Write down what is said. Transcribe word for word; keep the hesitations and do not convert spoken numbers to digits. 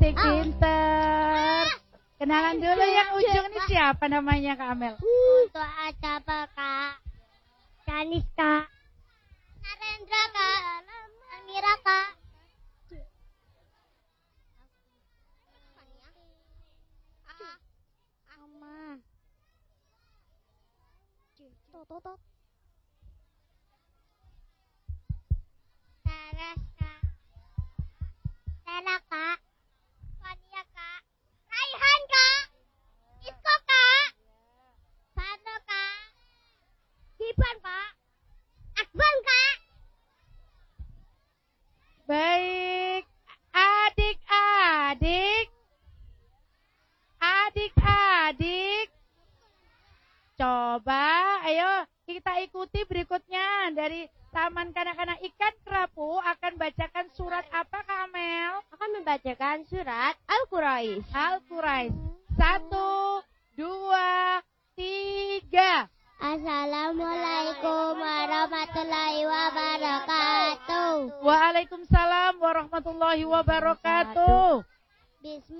adik pinter. Kenalan dulu yang ujung ini siapa namanya Kak Amel? Untuk siapa Kak? Kanis Kak. Narendra Kak. Amira Kak. Mama. Tot. Saras Kak. Stella Kak. Fania Kak. Raihan Kak. Isko Kak. Fano Kak. Giban Kak. Akban Kak. Baik, adik-adik. Adik-adik. Coba, ayo kita ikuti berikutnya dari Taman Kanak-kanak Ikan Kerapu akan bacakan surat apa Kak Amel? Akan membacakan surat Al-Quraish. Al-Quraish. Satu, dua, tiga. Assalamualaikum warahmatullahi wabarakatuh. Waalaikumsalam warahmatullahi wabarakatuh. Bismillah.